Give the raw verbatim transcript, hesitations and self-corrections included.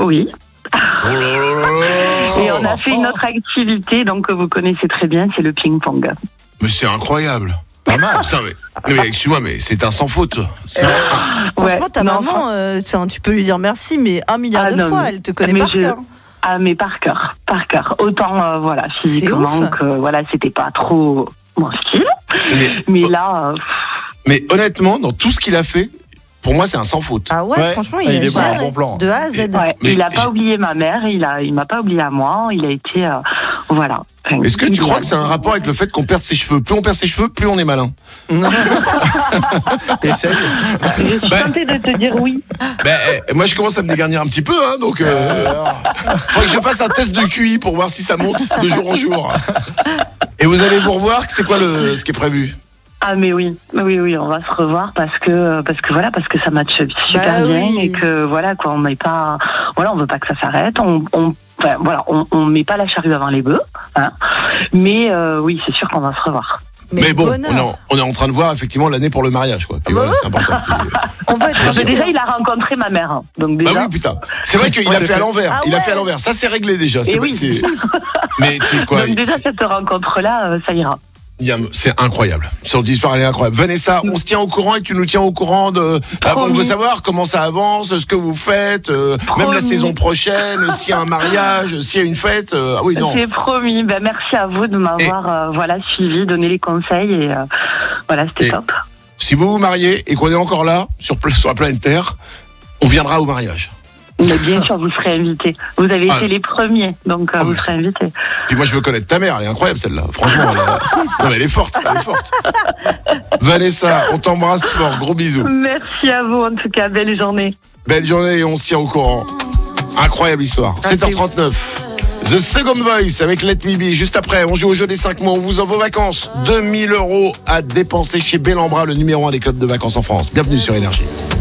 Oui. Oh là là là là. Et on a fait une autre activité, donc que vous connaissez très bien, c'est le ping-pong. Mais c'est incroyable. Pas mal. Putain, mais, mais excuse-moi, mais c'est un sans faute. C'est un- Franchement, Ouais, ta non, maman, euh, enfin, tu peux lui dire merci, mais un milliard Ah, de non, fois, mais- elle te connaît mais par je- cœur. Ah, mais par cœur, par cœur. Autant, euh, voilà, physiquement ouf. que, voilà, c'était pas trop mon style. mais, Mais là, euh, mais honnêtement, dans tout ce qu'il a fait, pour moi, c'est un sans faute. Ah ouais, Ouais. franchement, Ah, il, il a est bon, géré un bon plan. de A à Z. ouais, Mais il a pas j'ai- oublié ma mère, il a, il m'a pas oublié à moi, il a été, euh, voilà. Enfin, Est-ce que tu il crois a- que c'est un rapport avec le fait qu'on perde ses cheveux? Plus on perd ses cheveux, plus on est malin. Essaye. Je suis Bah- tentée de te dire oui. Ben, eh, moi, je commence à me dégarnir un petit peu, hein, donc euh, faudrait que je fasse un test de Q I pour voir si ça monte de jour en jour. Et vous allez vous revoir, c'est quoi le, ce qui est prévu? Ah mais oui, oui oui, on va se revoir parce que parce que voilà parce que ça matche super Bah bien oui. et que voilà quoi, on met pas voilà, on veut pas que ça s'arrête, on, on enfin, voilà, on, on met pas la charrue avant les bœufs, hein. Mais euh, oui, c'est sûr qu'on va se revoir. Mais, bon, bonheur. on est, en, on est en train de voir effectivement l'année pour le mariage, quoi. Puis voilà, c'est important. Puis, euh, On veut être Bien Mais sûr. déjà, il a rencontré ma mère, hein. Donc déjà. bah oui, putain. C'est vrai qu'il Ouais, a c'est fait à fait. l'envers. Ah Il a ouais. fait à l'envers. Ça, c'est réglé déjà. C'est, Eh oui. c'est- Mais tu sais quoi, Donc déjà il- cette rencontre-là, euh, ça ira. il y a- c'est incroyable. Cette histoire, elle est incroyable. Vanessa, on se tient au courant et tu nous tiens au courant de. Ah, on veut Promis. savoir comment ça avance, ce que vous faites, euh, même la Promis. saison prochaine, s'il y a un mariage, s'il y a une fête. euh, ah oui, non. C'est promis. Ben, merci à vous de m'avoir euh, voilà suivi, donné les conseils et euh, voilà, c'était Et- top. Si vous vous mariez et qu'on est encore là, sur, pla- sur la planète Terre, on viendra au mariage. Mais bien sûr, vous serez invités. Vous avez Ah. été les premiers, donc euh, Ah, vous mais serez invités. Puis moi, je veux connaître ta mère. Elle est incroyable, celle-là. Franchement, elle, est- non, mais elle est forte. Elle est forte. Vanessa, on t'embrasse fort. Gros bisous. Merci à vous, en tout cas, belle journée. Belle journée et on se tient au courant. Incroyable histoire. Ah, sept heures c'est trente-neuf. The Second Voice avec Let Me Be. Juste après, on joue au jeu des cinq mois. On vous envoie vos vacances. deux mille euros à dépenser chez Bellambra, le numéro un des clubs de vacances en France. Bienvenue sur Énergie.